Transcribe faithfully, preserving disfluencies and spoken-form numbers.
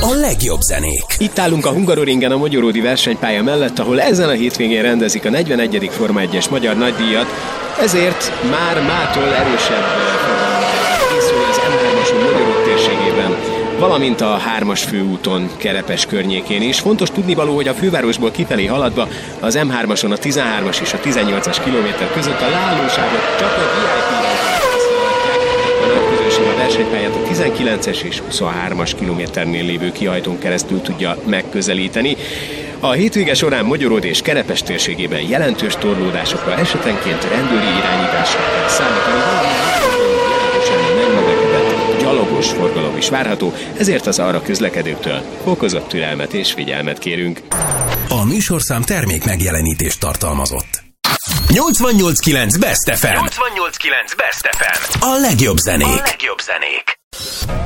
a legjobb zenék. Itt állunk a Hungaroringen a Mogyoródi versenypálya mellett, ahol ezen a hétvégén rendezik a negyvenegyedik Forma egyes magyar nagydíjat, ezért már mától erősebb készül az em hármason Mogyorod térségében, valamint a hármas főúton Kerepes környékén is. Fontos tudnivaló, hogy a fővárosból kifelé haladva az em hármason a tizenhármas és a tizennyolcas kilométer között a leállóságot csak a vé i pé-re használhatják. A nagy közönség a versenypályát a tizenkilences és huszonhármas kilométernél lévő kihajtón keresztül tudja megközelíteni. A hétvége során Mogyorod és Kerepes térségében jelentős torlódásokra, esetenként rendőri irányításra kell számítani, megnövekedett gyalogos forgalom is várható, ezért az arra közlekedőktől fokozott türelmet és figyelmet kérünk. A műsorszám termék megjelenítést tartalmazott. nyolcvannyolc kilenc Best ef em. nyolcvannyolc kilenc Best ef em. A legjobb zenék. A legjobb zenék.